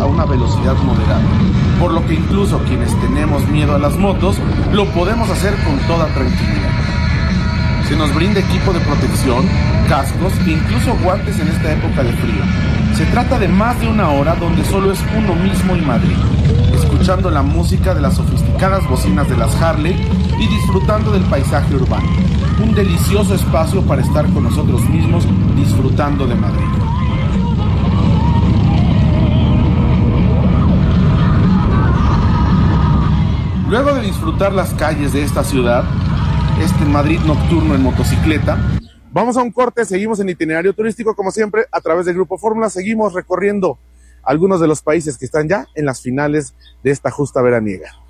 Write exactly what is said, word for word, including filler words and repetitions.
a una velocidad moderada, por lo que incluso quienes tenemos miedo a las motos, lo podemos hacer con toda tranquilidad. Se nos brinda equipo de protección, cascos e incluso guantes en esta época de frío. Se trata de más de una hora donde solo es uno mismo y Madrid, escuchando la música de las sofisticadas bocinas de las Harley y disfrutando del paisaje urbano. Un delicioso espacio para estar con nosotros mismos disfrutando de Madrid. Luego de disfrutar las calles de esta ciudad, este Madrid nocturno en motocicleta, vamos a un corte, seguimos en itinerario turístico como siempre a través del Grupo Fórmula, seguimos recorriendo algunos de los países que están ya en las finales de esta justa veraniega.